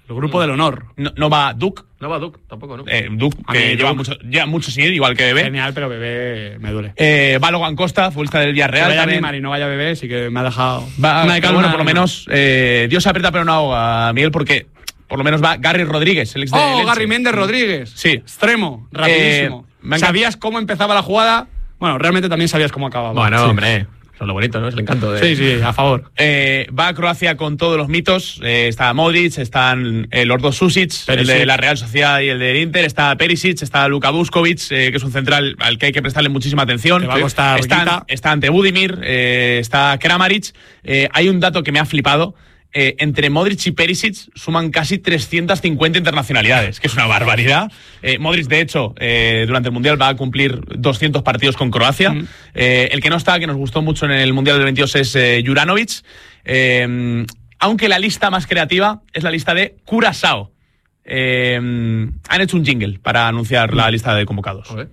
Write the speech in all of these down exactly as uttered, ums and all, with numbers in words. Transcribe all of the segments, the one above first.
El grupo del honor. No, no va Duke. No va Duke, tampoco, ¿no? Eh, Duke, A que mí, lleva Duke. mucho, lleva mucho sin ir, igual que Bebé. Genial, pero Bebé me duele. Eh, va Logan Costa, futbolista del Que Villarreal. vaya también. Neymar y no vaya Bebé, sí que me ha dejado... Va, una de cal, pero bueno, una por lo de arena. menos eh, Dios aprieta pero no ahoga, Miguel, porque por lo menos va Gary Rodríguez, el ex de ¡Oh, Elche. Gary Méndez Rodríguez! Sí. Extremo, rapidísimo. Eh, me encanta- ¿Sabías cómo empezaba la jugada? Bueno, realmente también sabías cómo acababa. Bueno, Sí. hombre, eso es lo bonito, ¿no? Es el encanto de... Sí, sí, a favor. Eh, va a Croacia con todos los mitos. Eh, está Modric, están eh, los dos Susic, el Perisic. de la Real Sociedad y el del Inter. Está Perisic, está Luka Vuskovic, eh, que es un central al que hay que prestarle muchísima atención. Que va a costar está, guita. está ante Budimir, eh, está Kramaric. Eh, hay un dato que me ha flipado. Eh, entre Modric y Perisic suman casi trescientas cincuenta internacionalidades, que es una barbaridad. Eh, Modric, de hecho, eh, durante el Mundial va a cumplir doscientos partidos con Croacia. Mm. Eh, el que no está, que nos gustó mucho en el Mundial del veintidós, es eh, Juranovic. Eh, aunque la lista más creativa es la lista de Curazao. Eh, han hecho un jingle para anunciar la lista de convocados. A ver.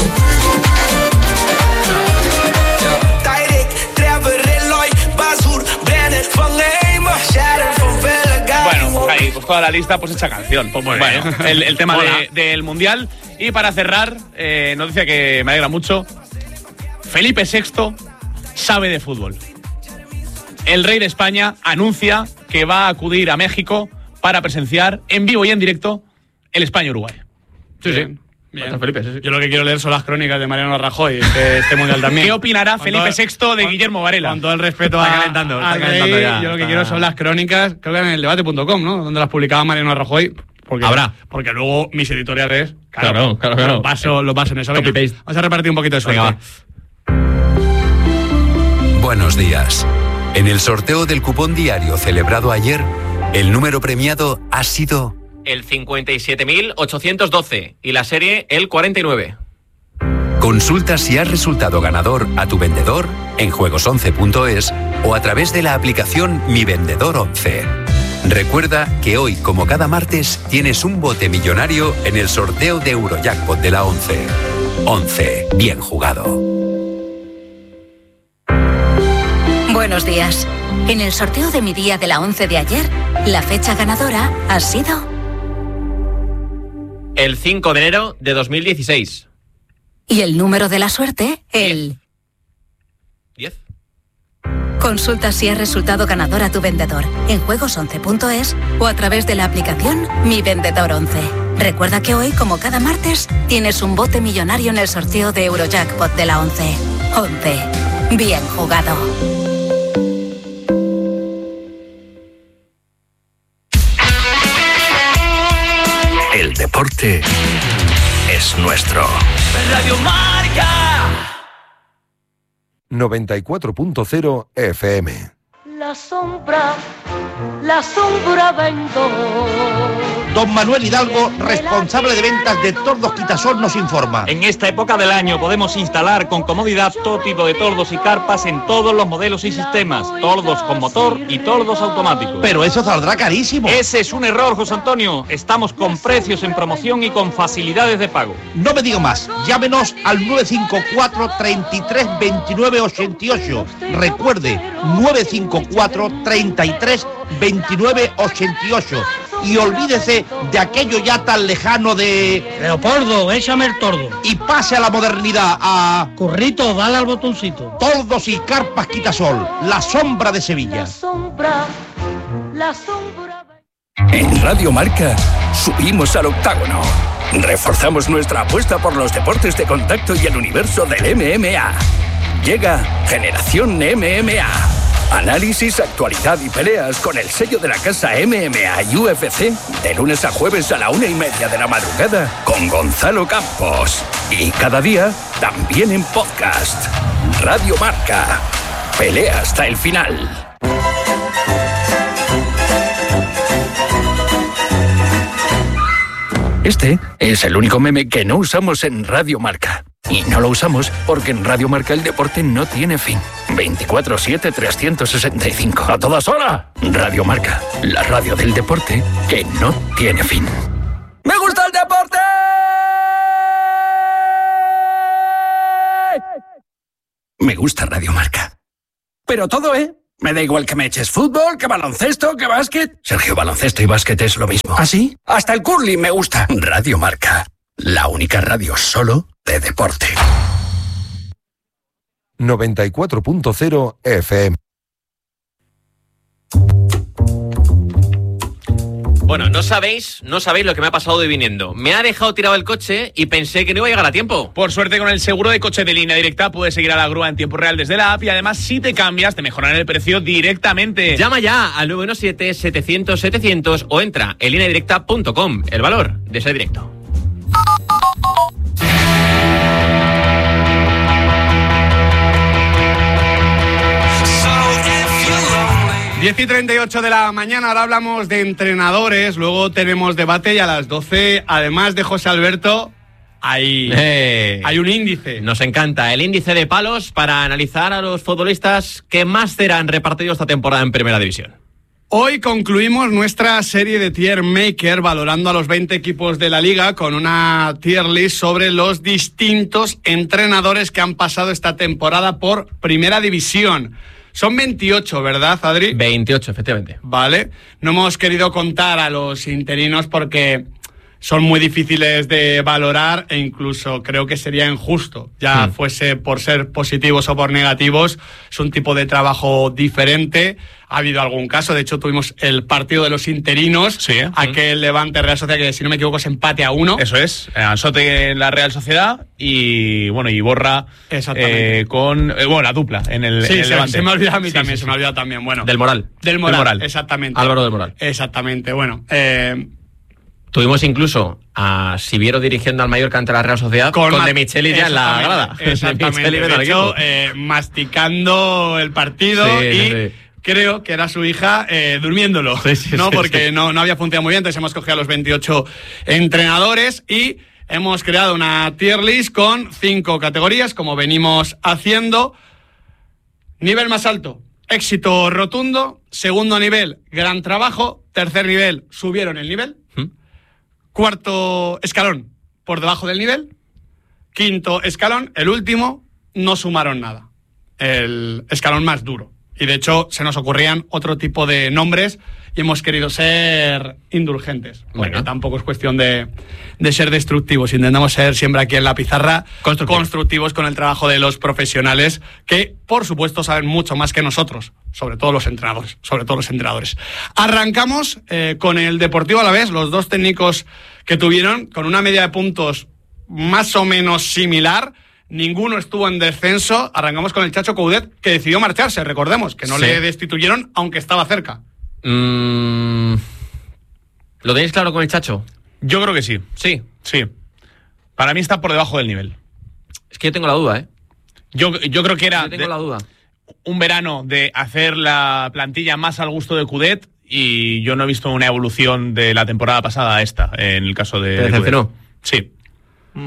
Bueno, ahí, pues toda la lista, pues hecha canción. Pues bueno, el, el tema de- del Mundial. Y para cerrar, eh, noticia que me alegra mucho, Felipe sexto sabe de fútbol. El rey de España anuncia que va a acudir a México para presenciar en vivo y en directo el España-Uruguay. Sí, sí. Bien. Bien. Está Felipe, sí, sí. Yo lo que quiero leer son las crónicas de Mariano Rajoy de este mundial también. ¿Qué opinará Con Felipe todo- sexto de con- Guillermo Varela? Con todo el respeto Está a, calentando, está al calentando rey, ya, yo lo que está- quiero son las crónicas, creo que en el debate punto com, ¿no? Donde las publicaba Mariano Rajoy. Porque, Habrá. Porque luego mis editoriales, Claro, claro, claro. Lo paso, lo paso en eso. Venga, Copy-paste. vamos a repartir un poquito de suerte. Venga, Buenos días. En el sorteo del cupón diario celebrado ayer, el número premiado ha sido El cincuenta y siete mil ochocientos doce y la serie el cuarenta y nueve. Consulta si has resultado ganador a tu vendedor en juegos once punto es o a través de la aplicación Mi Vendedor once. Recuerda que hoy, como cada martes, tienes un bote millonario en el sorteo de Eurojackpot de la once. once. Bien jugado. Buenos días. En el sorteo de mi día de la once de ayer, la fecha ganadora ha sido El cinco de enero de dos mil dieciséis. y el número de la suerte, el... ¿diez? Consulta si has resultado ganador a tu vendedor en juegos once punto es o a través de la aplicación Mi Vendedor once. Recuerda que hoy, como cada martes, tienes un bote millonario en el sorteo de Eurojackpot de la once. once. Bien jugado. El deporte es nuestro. Radio Marca. noventa y cuatro punto cero F M. La sombra, la sombra vendó. Don Manuel Hidalgo, responsable de ventas de Tordos Quitasol, nos informa. En esta época del año podemos instalar con comodidad todo tipo de tordos y carpas en todos los modelos y sistemas, tordos con motor y tordos automáticos. Pero eso saldrá carísimo. Ese es un error, José Antonio. Estamos con precios en promoción y con facilidades de pago. No me diga más, llámenos al nueve cinco cuatro, treinta y tres, veintinueve, ochenta y ocho. Recuerde, nueve cinco cuatro, treinta y tres, veintinueve, ochenta y ocho. Y olvídese de aquello ya tan lejano de... Leopoldo, échame el tordo. Y pase a la modernidad, a... Currito, dale al botoncito. Tordos y carpas Quitasol, la sombra de Sevilla. La sombra, la sombra. En Radio Marca subimos al octágono. Reforzamos nuestra apuesta por los deportes de contacto y el universo del M M A. Llega Generación M M A. Análisis, actualidad y peleas con el sello de la casa M M A y U F C de lunes a jueves a la una y media de la madrugada con Gonzalo Campos. Y cada día también en podcast. Radio Marca. Pelea hasta el final. Este es el único meme que no usamos en Radio Marca. Y no lo usamos porque en Radio Marca el deporte no tiene fin. veinticuatro siete, trescientos sesenta y cinco. ¡A todas horas! Radio Marca, la radio del deporte que no tiene fin. ¡Me gusta el deporte! Me gusta Radio Marca. Pero todo, ¿eh? Me da igual que me eches fútbol, que baloncesto, que básquet. Sergio, baloncesto y básquet es lo mismo. ¿Ah, sí? Hasta el curling me gusta. Radio Marca, la única radio solo de deporte. noventa y cuatro punto cero F M. Bueno, no sabéis, no sabéis lo que me ha pasado de viniendo. Me ha dejado tirado el coche y pensé que no iba a llegar a tiempo. Por suerte, con el seguro de coche de Línea Directa puedes seguir a la grúa en tiempo real desde la app y además, si te cambias, te mejoran el precio directamente. Llama ya al nueve uno siete, setecientos, setecientos o entra en línea directa punto com. El valor de ser directo. diez y treinta y ocho de la mañana, ahora hablamos de entrenadores, luego tenemos debate y a las doce, además de José Alberto, hay, eh, hay un índice. Nos encanta el índice de palos para analizar a los futbolistas que más serán repartidos esta temporada en Primera División. Hoy concluimos nuestra serie de Tier Maker valorando a los veinte equipos de la Liga con una tier list sobre los distintos entrenadores que han pasado esta temporada por Primera División. Son veintiocho, ¿verdad, Adri? veintiocho, efectivamente. Vale. No hemos querido contar a los interinos porque son muy difíciles de valorar e incluso creo que sería injusto, ya hmm. fuese por ser positivos o por negativos. Es un tipo de trabajo diferente. Ha habido algún caso, de hecho tuvimos el partido de los interinos, sí, ¿eh? aquel Levante Real Sociedad que, si no me equivoco, es empate a uno. Eso es, Ansote en la Real Sociedad y bueno, y Borra eh, con eh, bueno, la dupla en el, sí, en el se, Levante. Se me ha olvidado a mí sí, también, sí, se me ha olvidado también, bueno. Del Moral. Del Moral, del Moral. exactamente. Álvaro del Moral. Exactamente, bueno. Eh, Tuvimos incluso a Siviero dirigiendo al Mallorca ante la Real Sociedad con, con De Michelis ya en la grada. Exactamente, de, de hecho, eh, masticando el partido sí, y... Sí. Creo que era su hija eh, durmiéndolo, sí, sí, ¿no? Sí, Porque sí. No, no había funcionado muy bien, entonces hemos cogido a los veintiocho entrenadores y hemos creado una tier list con cinco categorías, como venimos haciendo. Nivel más alto, éxito rotundo. Segundo nivel, gran trabajo. Tercer nivel, subieron el nivel. ¿Mm? Cuarto escalón, por debajo del nivel. Quinto escalón, el último, no sumaron nada. El escalón más duro. Y de hecho se nos ocurrían otro tipo de nombres y hemos querido ser indulgentes. Porque bueno. tampoco es cuestión de, de ser destructivos. Intentamos ser siempre aquí en la pizarra constructivos. constructivos con el trabajo de los profesionales que, por supuesto, saben mucho más que nosotros. Sobre todo los entrenadores. Sobre todo los entrenadores. Arrancamos eh, con el Deportivo Alavés, los dos técnicos que tuvieron, con una media de puntos más o menos similar. Ninguno estuvo en descenso. Arrancamos con el Chacho Coudet, que decidió marcharse, recordemos, que no sí. le destituyeron, aunque estaba cerca. Mm, ¿Lo tenéis claro con el Chacho? Yo creo que sí. Sí. Sí. Para mí está por debajo del nivel. Es que yo tengo la duda, ¿eh? Yo, yo creo que era yo tengo la duda. un verano de hacer la plantilla más al gusto de Coudet y yo no he visto una evolución de la temporada pasada a esta, en el caso de, ¿Te decepcionó? Sí. Mm.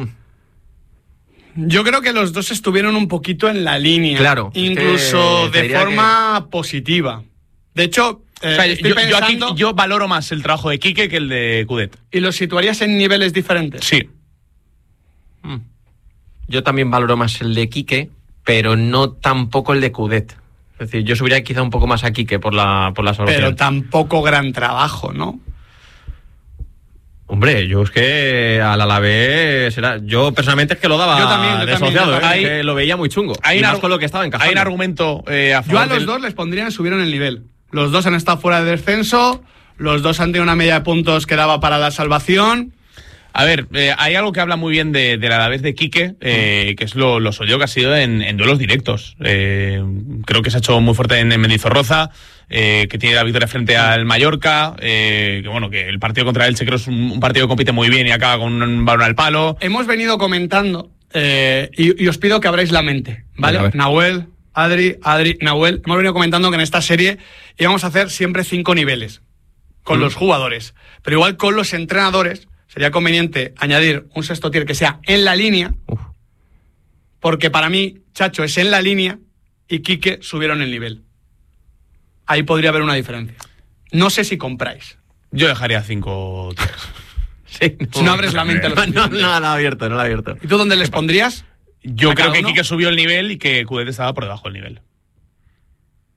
Yo creo que los dos estuvieron un poquito en la línea. Claro. Incluso de forma que... positiva. De hecho, eh, o sea, estoy yo, pensando... yo, aquí, yo valoro más el trabajo de Quique que el de Coudet. ¿Y los situarías en niveles diferentes? Sí. Mm. Yo también valoro más el de Quique, pero no tampoco el de Coudet. Es decir, yo subiría quizá un poco más a Quique por la, por la solución. Pero tampoco gran trabajo, ¿no? Hombre, yo es que al Alavés será, yo personalmente es que lo daba yo también, yo desociado, también, yo ¿eh? Es que lo veía muy chungo. Hay y un más con lo que estaba encajando. Hay un argumento eh, a favor. Yo a los del... dos les pondría que subieron el nivel. Los dos han estado fuera de descenso, los dos han tenido una media de puntos que daba para la salvación. A ver, eh, hay algo que habla muy bien de, del Alavés de Quique, eh, que es lo, lo sólido que ha sido en, en duelos directos. Eh, creo que se ha hecho muy fuerte en, en Mendizorroza, eh, que tiene la victoria frente al Mallorca, eh, que bueno, que el partido contra Elche creo es un, un partido que compite muy bien y acaba con un balón al palo. Hemos venido comentando, eh, y, y os pido que abráis la mente, ¿vale? Vale, Nahuel, Adri, Adri, Nahuel, hemos venido comentando que en esta serie íbamos a hacer siempre cinco niveles con mm. los jugadores, pero igual con los entrenadores sería conveniente añadir un sexto tier que sea en la línea, Uf. porque para mí Chacho es en la línea y Quique subieron el nivel. Ahí podría haber una diferencia. No sé si compráis. Yo dejaría cinco tiers. Sí, no, si no abres la mente. No, no, no, no, no abierto, no lo abierto. ¿Y tú dónde les pondrías? Yo creo que Quique subió el nivel y que Coudet estaba por debajo del nivel.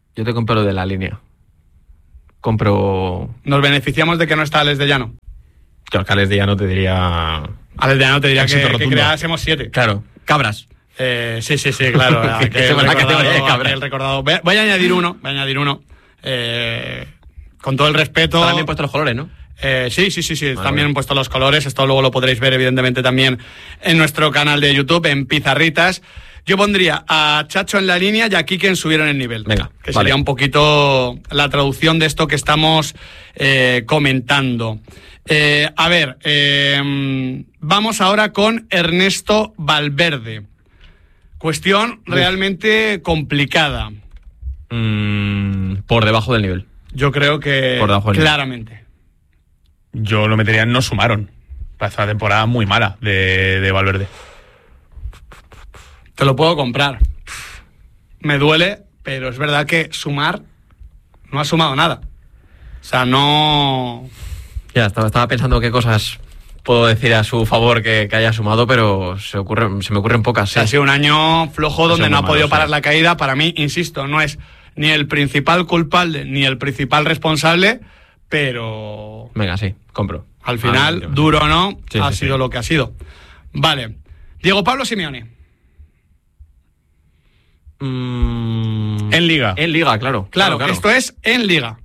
Yo te compro lo de la línea. Compro... Nos beneficiamos de que no está Alex de Llano. Claro, que Alex de Llano te diría... Alex de Llano te diría que, que creásemos siete. Claro, cabras. Eh, sí, sí, sí, claro. que, que el, recordado, el recordado. Voy, voy a añadir uno, voy a añadir uno. Eh, con todo el respeto... También puesto los colores, ¿no? Eh, sí, sí, sí, sí. Vale, también han puesto los colores. Esto luego lo podréis ver, evidentemente, también en nuestro canal de YouTube, en Pizarritas. Yo pondría a Chacho en la línea y a Quique en subieron el nivel. Venga, que vale. sería un poquito la traducción de esto que estamos eh, comentando. Eh, a ver, eh, vamos ahora con Ernesto Valverde. Cuestión Uf. realmente complicada. Mm, por debajo del nivel. Yo creo que por debajo del claramente. Nivel. Yo lo metería en no sumaron. Parece una temporada muy mala de, de Valverde. Te lo puedo comprar. Me duele, pero es verdad que sumar no ha sumado nada. O sea, no... Ya, estaba, estaba pensando qué cosas puedo decir a su favor que, que haya sumado, pero se, ocurre, se me ocurren pocas. ¿Sí? Ha sido un año flojo donde no ha podido parar la caída. Para mí, insisto, no es ni el principal culpable ni el principal responsable, pero... Venga, sí, compro. Al final, ah, duro o no, sí, ha sí, sido sí. lo que ha sido. Vale. Diego Pablo Simeone. Mm, en Liga. En Liga, claro. Claro, claro, claro. Esto es en Liga.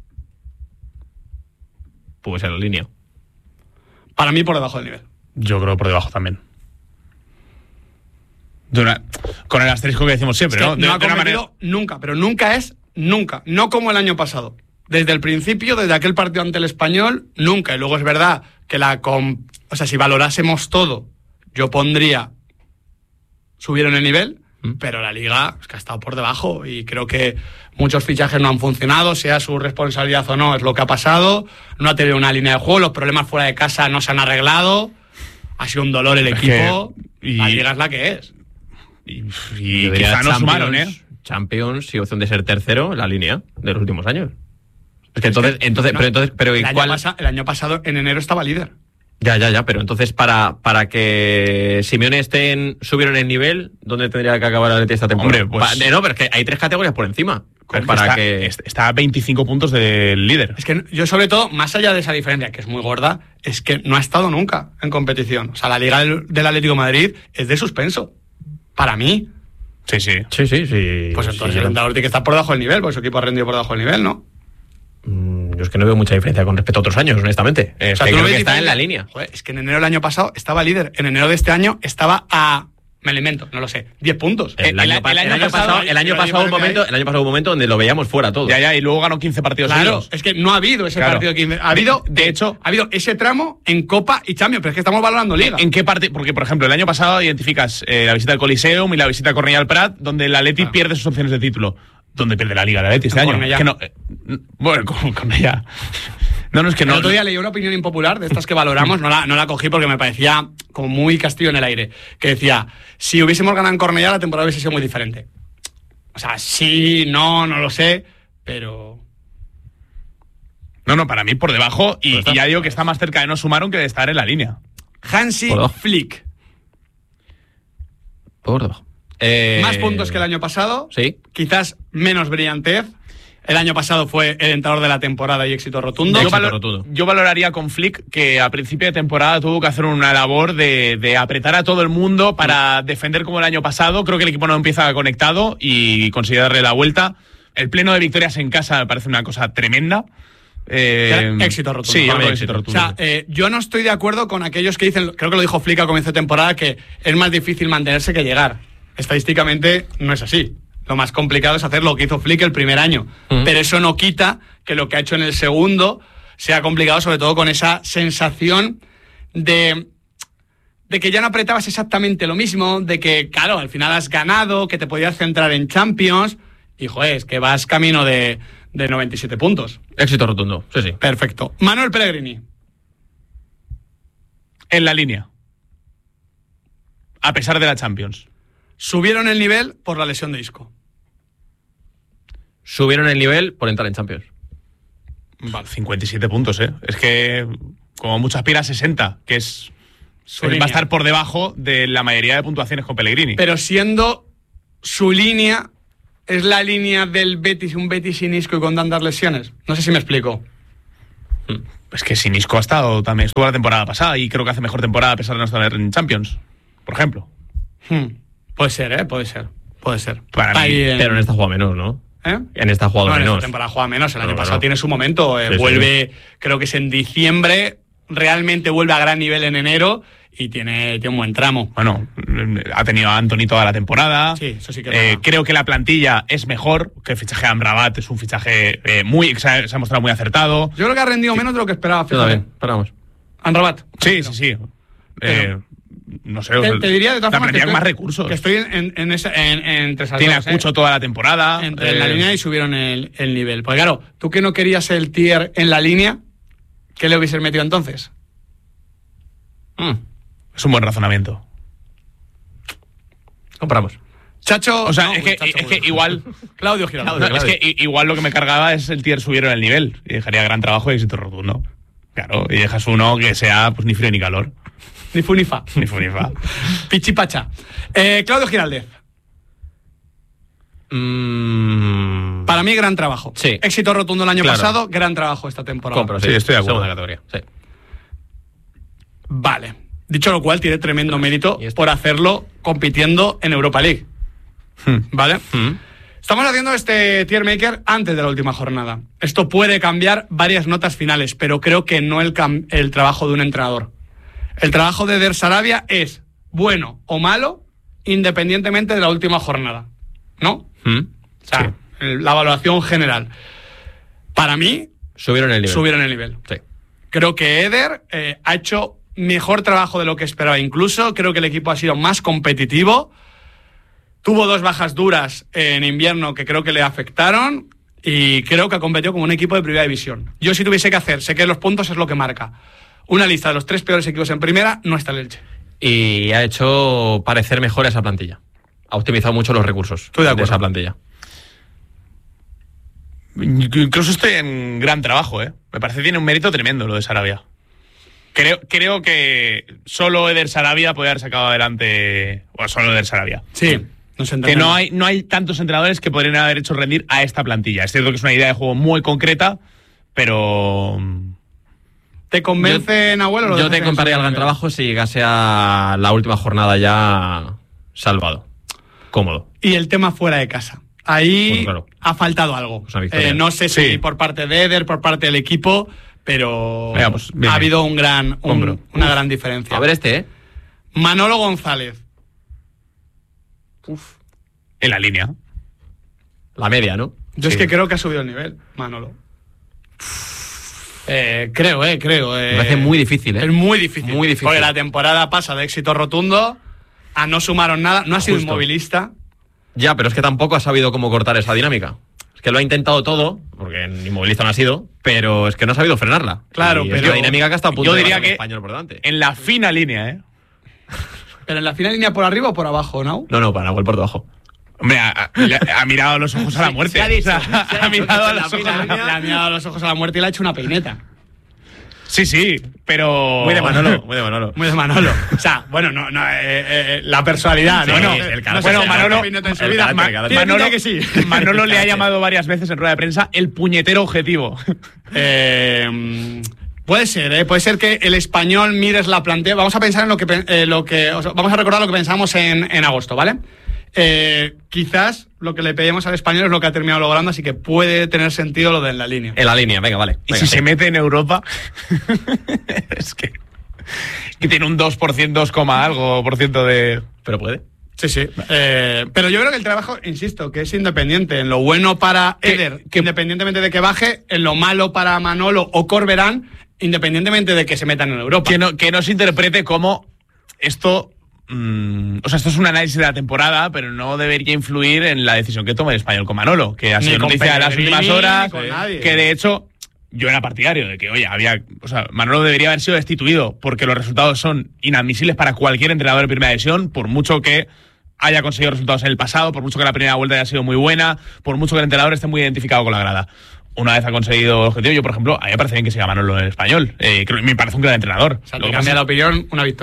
Puede ser en línea. Para mí por debajo del nivel. Yo creo por debajo también. De una, con el asterisco que decimos siempre, es que ¿no? De, no ha de una manera... nunca, pero nunca es nunca. No como el año pasado. Desde el principio, desde aquel partido ante el Español, nunca. Y luego es verdad que la... Com... O sea, si valorásemos todo, yo pondría... Subieron el nivel... Pero la Liga es que ha estado por debajo y creo que muchos fichajes no han funcionado, sea su responsabilidad o no, es lo que ha pasado. No ha tenido una línea de juego, los problemas fuera de casa no se han arreglado. Ha sido un dolor el es equipo. Que, y, la Liga es la que es. Y, y quizá no sumaron, ¿eh? Champions y opción de ser tercero en la línea de los últimos años. Es que entonces, es que, entonces, no, pero entonces, pero el, ¿cuál? año pasa, el año pasado en enero estaba líder. Ya, ya, ya, pero entonces para, para que Simeone esté en, subieron el nivel, ¿dónde tendría que acabar el Atleti esta temporada? Hombre, pues... Pa, no, pero es que hay tres categorías por encima. Pues para está, que está a veinticinco puntos del líder. Es que yo sobre todo, más allá de esa diferencia, que es muy gorda, es que no ha estado nunca en competición. O sea, la Liga del, del Atlético de Madrid es de suspenso. Para mí. Sí, sí. Sí, sí, sí. Pues entonces sí, el entrenador tiene que estar por debajo del nivel, porque su equipo ha rendido por debajo del nivel, ¿no? Yo es que no veo mucha diferencia con respecto a otros años, honestamente. Es o sea, que creo que está en la línea. Joder, es que en enero del año pasado estaba líder. En enero de este año estaba a... Me alimento, no lo sé. diez puntos. El, el, año, el, el año, año pasado, el año pasado un momento, el año pasado un momento donde lo veíamos fuera todo. Ya, ya, y luego ganó quince partidos Claro, seguidos. Es que no ha habido ese claro. partido de quince. Ha habido, de hecho, ha habido ese tramo en Copa y Champions, pero es que estamos valorando Liga. ¿En qué parte? Porque, por ejemplo, el año pasado identificas eh, la visita al Coliseum y la visita a Cornellà al Prat, donde el Atleti claro. pierde sus opciones de título. ¿Dónde pierde la Liga el Atleti este año? Es que no, eh, bueno, con Cornellà. No, no, es que no. El otro día leí una opinión impopular de estas que valoramos, no la, no la cogí porque me parecía como muy castillo en el aire, que decía, si hubiésemos ganado en Cornellà la temporada hubiese sido muy diferente. O sea, sí, no, no lo sé, pero... No, no, para mí por debajo, y, y ya digo que está más cerca de no sumaron que de estar en la línea. Hansi Flick. Por debajo. Eh... Más puntos que el año pasado. Sí. Quizás menos brillantez. El año pasado fue el entrenador de la temporada y éxito rotundo. Yo, valor, rotundo. yo valoraría con Flick que a principio de temporada tuvo que hacer una labor de, de apretar a todo el mundo para mm. defender como el año pasado. Creo que el equipo no empieza conectado y consigue darle la vuelta. El pleno de victorias en casa me parece una cosa tremenda. Eh, éxito rotundo. Sí, yo creo éxito rotundo. O sea, eh, yo no estoy de acuerdo con aquellos que dicen, creo que lo dijo Flick a comienzo de temporada, que es más difícil mantenerse que llegar. Estadísticamente no es así. Lo más complicado es hacer lo que hizo Flick el primer año. Mm. Pero eso no quita que lo que ha hecho en el segundo sea complicado, sobre todo con esa sensación de, de que ya no apretabas exactamente lo mismo, de que, claro, al final has ganado, que te podías centrar en Champions, y, joder, es que vas camino de, de noventa y siete puntos. Éxito rotundo, sí, sí. Perfecto. Manuel Pellegrini. En la línea. A pesar de la Champions. Subieron el nivel por la lesión de Isco. Subieron el nivel por entrar en Champions. Vale, cincuenta y siete puntos, ¿eh? Es que como mucho aspira a sesenta, que es... Va a estar por debajo de la mayoría de puntuaciones con Pellegrini. Pero siendo su línea es la línea del Betis, un Betis sin Isco y con tantas lesiones. No sé si me explico. Es que sin Isco ha estado también, estuvo la temporada pasada y creo que hace mejor temporada a pesar de no estar en Champions, por ejemplo. Hmm. Puede ser, ¿eh? Puede ser. Puede ser. Para mí, en... Pero en esta juega menos, ¿no? ¿Eh? En esta juega no, menos. En esta temporada juega menos. El no, año no, pasado no. tiene su momento. Eh, sí, vuelve, sí. creo que es en diciembre. Realmente vuelve a gran nivel en enero y tiene, tiene un buen tramo. Bueno, ha tenido a Antony toda la temporada. Sí, eso sí que eh, creo que la plantilla es mejor, que el fichaje de Amrabat es un fichaje eh, muy, se ha, se ha mostrado muy acertado. Yo creo que ha rendido sí. menos de lo que esperaba. Yo también, esperamos. Amrabat. Sí, sí, sí. Eh, no sé, te, te diría de todas la formas plantilla que con más recursos. Que estoy en, en, en, esa, en, en entre esas Tiene dos, a Cucho ¿eh? toda la temporada. Entre eh, en la línea y subieron el, el nivel. Porque claro, tú que no querías el tier en la línea, ¿qué le hubieses metido entonces? Mm. Es un buen razonamiento. Compramos. Chacho. O sea, no, es, que, Chacho, es que igual. Claudio Giraldo. No, es que igual lo que me cargaba es el tier subieron el nivel. Y dejaría gran trabajo y éxito rotundo. Claro, y dejas uno que sea pues ni frío ni calor. Ni fu ni fa. Ni fu ni fa. Pichipacha. Eh, Claudio Giraldez. Mm... Para mí, gran trabajo. Sí. Éxito rotundo el año claro. pasado, gran trabajo esta temporada. Compro, sí, sí, estoy de acuerdo. Segunda categoría, sí. Vale. Dicho lo cual, tiene tremendo mérito ¿Y esto? por hacerlo compitiendo en Europa League. Hmm. ¿Vale? Mm. Estamos haciendo este tier maker antes de la última jornada. Esto puede cambiar varias notas finales, pero creo que no el, cam- el trabajo de un entrenador. El trabajo de Eder Sarabia es bueno o malo, independientemente de la última jornada. ¿No? Mm. O sea, Sí. el- la evaluación general. Para mí, Subieron el nivel. subieron el nivel. Sí. Creo que Eder eh, ha hecho mejor trabajo de lo que esperaba incluso. Creo que el equipo ha sido más competitivo. Tuvo dos bajas duras en invierno que creo que le afectaron y creo que ha competido como un equipo de primera división. Yo si tuviese que hacer, sé que los puntos es lo que marca. Una lista de los tres peores equipos en primera, no está el Elche. Y ha hecho parecer mejor a esa plantilla. Ha optimizado mucho los recursos Estoy de de acuerdo. esa plantilla. Incluso estoy en gran trabajo, ¿eh? Me parece que tiene un mérito tremendo lo de Sarabia. Creo, creo que solo Eder Sarabia puede haber sacado adelante. O solo Eder Sarabia. Sí, nos Que entendemos. no hay, no hay tantos entrenadores que podrían haber hecho rendir a esta plantilla. Es cierto que es una idea de juego muy concreta, pero. ¿Te convence, Nahuel? o lo Yo dejas te en compraría su el gran nivel? trabajo si llegase a la última jornada ya salvado. Cómodo. Y el tema fuera de casa. Ahí Bueno, claro. ha faltado algo. Pues una victoria. Eh, no sé si Sí. por parte de Eder, por parte del equipo, pero Venga, pues, bien, ha bien. habido un gran, un- Compro. una Uf. gran diferencia. A ver este, ¿eh? Manolo González. Uf. En la línea. La media, ¿no? Yo Sí. es que creo que ha subido el nivel, Manolo. Eh, creo, eh, creo. Eh, Me parece muy difícil, ¿eh? Es muy difícil. Muy difícil. Porque la temporada pasa de éxito rotundo a no sumaron nada. No ha sido Justo. inmovilista. Ya, pero es que tampoco ha sabido cómo cortar esa dinámica. Es que lo ha intentado todo, porque ni movilista no ha sido, pero es que no ha sabido frenarla. Claro, Y pero- es una dinámica que está a punto yo de diría ganar el que- español por delante. En la fina línea, ¿eh? Pero en la final línea por arriba o por abajo, ¿no? No, no, para Nahuel por debajo. Hombre, ha, ha- ha mirado a los ojos a la muerte. Se ha dicho, O sea, se ha ha dicho mirado que a en la los ojos final a la línea Le ha mirado a los ojos a la muerte y le ha hecho una peineta. Sí, sí, pero. Muy de Manolo, muy de Manolo. Muy de Manolo. O sea, bueno, no, no, eh, eh, la personalidad, Sí, ¿no? el no carácter, sé bueno, si Manolo- ha peineta en su el vida. carácter, Ma- el carácter. tiene pinta Manolo, que sí. Manolo le ha llamado varias veces en rueda de prensa el puñetero objetivo. Eh, puede ser, ¿eh? Puede ser que el Español mires la plantilla. Vamos a pensar en lo que, pen- eh, lo que o sea, vamos a recordar lo que pensamos en, en agosto, ¿vale? Eh, quizás lo que le pedimos al Español es lo que ha terminado logrando, así que puede tener sentido lo de en la línea. En la línea, venga, vale. Y Venga, si sí. se mete en Europa, es que, que tiene un dos por ciento, dos, algo por ciento de. Pero puede. Sí, sí. Eh, pero yo creo que el trabajo, insisto, que es independiente. En lo bueno para Que- Eder, que- independientemente de que baje, en lo malo para Manolo o Corberán, independientemente de que se metan en Europa. Que no, que no se interprete como esto. mm, o sea, esto es un análisis de la temporada, pero no debería influir en la decisión que toma el Español con Manolo, que ha Ni sido con noticia de las Pellegrini, últimas horas. ni con nadie. Que de hecho, yo era partidario de que, oye, había. O sea, Manolo debería haber sido destituido porque los resultados son inadmisibles para cualquier entrenador de primera división, por mucho que haya conseguido resultados en el pasado, por mucho que la primera vuelta haya sido muy buena, por mucho que el entrenador esté muy identificado con la grada. Una vez ha conseguido el objetivo, yo, por ejemplo, a mí me parece bien que siga Manolo en el Español. Eh, creo, me parece un gran entrenador. O sea, Lo te que cambia pasa- la opinión, una victoria.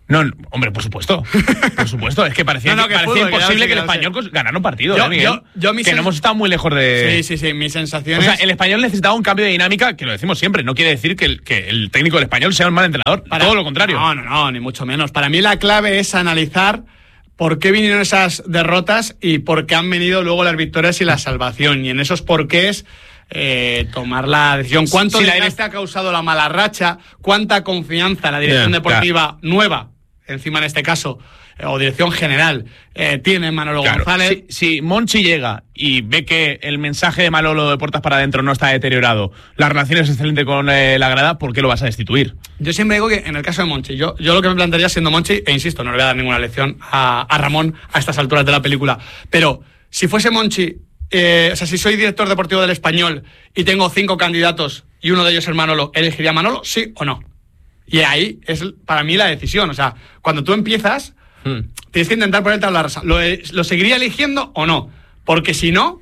No, no, hombre, por supuesto. Por supuesto. Es que parecía, no, no, que que parecía fútbol, imposible que que el ya lo sé, Español cos- ganara un partido. Yo- ¿eh, Miguel? yo- yo mis que sens- no hemos estado muy lejos de... Sí, sí, sí, mis sensaciones... O sea, el Español necesitaba un cambio de dinámica, que lo decimos siempre. No quiere decir que el, que el técnico del Español sea un mal entrenador. Para- Todo lo contrario. No, no, no, ni mucho menos. Para mí la clave es analizar por qué vinieron esas derrotas y por qué han venido luego las victorias y la salvación. Y en esos porqués eh, tomar la decisión. ¿Cuánto Sí, la desgaste ha causado la mala racha? ¿Cuánta confianza la dirección Yeah, deportiva nueva, encima en este caso, eh, o dirección general, eh, tiene Manolo Claro, González? si, si Monchi llega y ve que el mensaje de Manolo de puertas para adentro no está deteriorado, la relación es excelente con eh, la grada, ¿por qué lo vas a destituir? Yo siempre digo que en el caso de Monchi, yo, yo lo que me plantearía siendo Monchi, e insisto, no le voy a dar ninguna lección a, a Ramón a estas alturas de la película, pero si fuese Monchi, eh, o sea, si soy director deportivo del Español y tengo cinco candidatos y uno de ellos es Manolo, ¿elegiría a Manolo, sí o no? Y ahí es para mí la decisión, o sea, cuando tú empiezas, hmm. tienes que intentar poner tabla rasa. ¿Lo, ¿Lo seguiría eligiendo o no? Porque si no,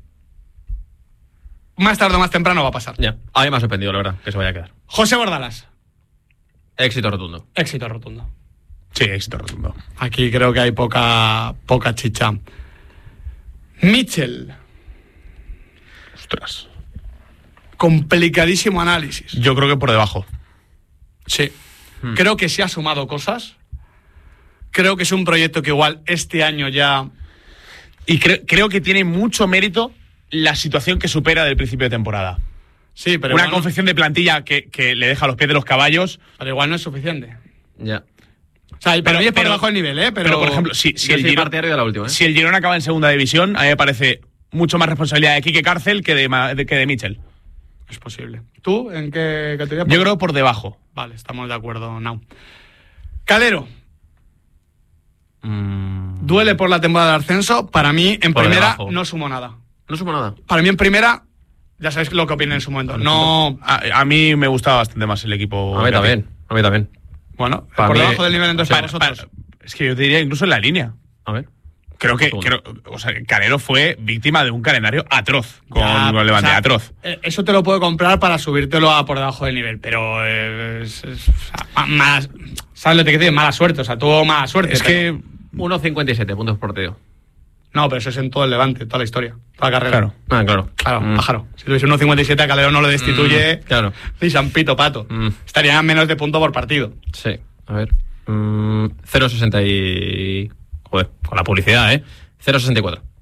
más tarde o más temprano va a pasar. Ya, a mí me ha sorprendido, la verdad, que se vaya a quedar. José Bordalas. Éxito rotundo. Éxito rotundo. Sí, éxito rotundo. Aquí creo que hay poca, poca chicha. Mitchell. Ostras. Complicadísimo análisis. Yo creo que por debajo. Sí. Hmm. Creo que se ha sumado cosas. Creo que es un proyecto que igual este año ya... Y cre- creo que tiene mucho mérito la situación que supera del principio de temporada. Sí, pero Una igual confección no... de plantilla que, que le deja a los pies de los caballos. Pero igual no es suficiente. Ya. O sea, para mí es por pero, debajo del nivel, ¿eh? Pero, pero por ejemplo, si, si, el Girona, de la última, ¿eh? si el Girona acaba en segunda división, a mí me parece mucho más responsabilidad de Quique Cárcel que de, de, que de Mitchell. Es posible. ¿Tú en qué categoría? Yo creo por debajo. Vale, estamos de acuerdo, Now. Calero. Mm. Duele por la temporada del ascenso. Para mí, en Por primera, debajo. no sumó nada. No sumó nada. Para mí, en primera, ya sabéis lo que opiné en su momento. No. A, a mí me gustaba bastante más el equipo. A mí también. A mí también. Bueno, Para por mí- debajo del nivel entonces Para- a vosotros. para- es que yo te diría incluso en la línea. A ver. Creo que, Segundo. creo, o sea, Calero fue víctima de un calendario atroz con, Ya, con el Levante, o sea, atroz. eh, Eso te lo puedo comprar para subírtelo a por debajo del nivel, pero eh, es, es- o sea, ma- más, ¿sabes lo que te quiero decir? Mala suerte, o sea, tuvo mala suerte. Es pero- que, uno cincuenta y siete puntos por partido. No, pero eso es en todo el Levante, toda la historia, toda la carrera. claro. Ah, claro. Claro, Mm. pájaro. Si tuviese uno cincuenta y siete a Calero no lo destituye, Mm, claro. ni San Pito Pato. Mm. Estaría a menos de punto por partido. Sí. A ver. Mm, cero coma sesenta y... Joder, con la publicidad, ¿eh? cero coma sesenta y cuatro.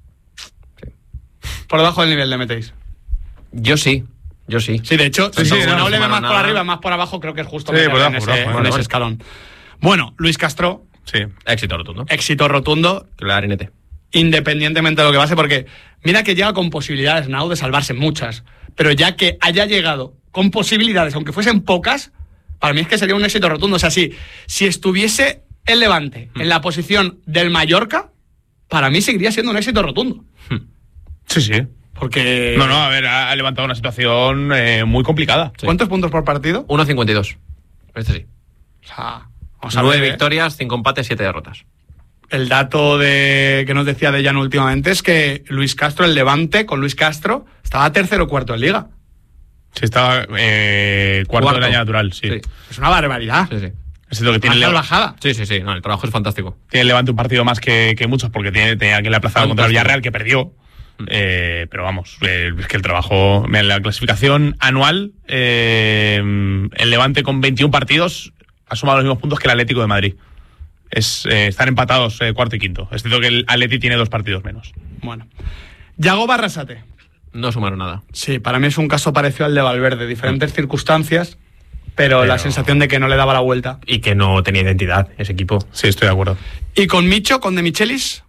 Por debajo del nivel le metéis. Yo sí. Yo sí. Sí, de hecho, Sí, si sí, no, no le ve sumaron más por nada. arriba, más por abajo, creo que es justo Sí, meterle por en debajo, ese, por debajo, en vale, ese vale. escalón. Bueno, Luis Castro, Sí. Éxito rotundo. éxito rotundo, Clarinete. independientemente de lo que pase, porque mira que llega con posibilidades, Nau, de salvarse muchas, pero ya que haya llegado con posibilidades, aunque fuesen pocas, para mí es que sería un éxito rotundo. O sea, si, si estuviese el Levante en la posición del Mallorca, para mí seguiría siendo un éxito rotundo. Sí, sí. Porque... No, no, a ver, ha, ha levantado una situación eh, muy complicada. ¿Cuántos puntos por partido? uno cincuenta y dos. Este sí. O sea, vamos a Nueve ver, ¿eh? victorias, cinco empates, siete derrotas. El dato de que nos decía de Llano últimamente es que Luis Castro, el Levante, con Luis Castro, estaba tercero o cuarto en Liga. Sí, estaba eh, cuarto, Cuarto. del año natural, sí. Sí. Es una barbaridad. Sí, sí. Es cierto que tiene, Más el, salvajada. Sí, sí, sí. No, el trabajo es fantástico. tiene el Levante un partido más que, que muchos porque tiene, tenía que le aplazado contra el Fantástico. Villarreal, que perdió. Eh, pero vamos, eh, es que el trabajo, en la clasificación anual, eh, el Levante con veintiún partidos ha sumado los mismos puntos que el Atlético de Madrid. Es, eh, están empatados eh, cuarto y quinto. Es cierto que el Atleti tiene dos partidos menos. Bueno. Yago Barrasate. No sumaron nada. Sí, para mí es un caso parecido al de Valverde. Diferentes circunstancias, pero, la Pero- sensación de que no le daba la vuelta. Y que no tenía identidad ese equipo. Sí, estoy de acuerdo. Y con Micho, con De Michelis,